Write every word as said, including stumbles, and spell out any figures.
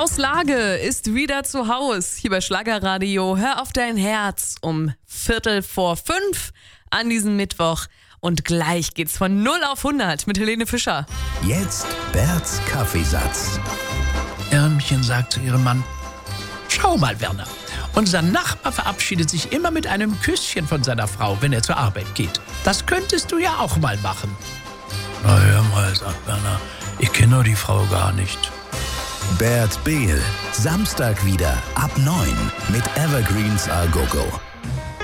Klaus Lage ist wieder zu Haus hier bei Schlagerradio. Hör auf dein Herz um Viertel vor fünf an diesem Mittwoch. Und gleich geht's von null auf hundert mit Helene Fischer. Jetzt Berts Kaffeesatz. Ärmchen sagt zu ihrem Mann: Schau mal, Werner, unser Nachbar verabschiedet sich immer mit einem Küsschen von seiner Frau, wenn er zur Arbeit geht. Das könntest du ja auch mal machen. Na hör mal, sagt Werner, ich kenne die Frau gar nicht. Bert Behl, Samstag wieder ab neun mit Evergreens A Go Go.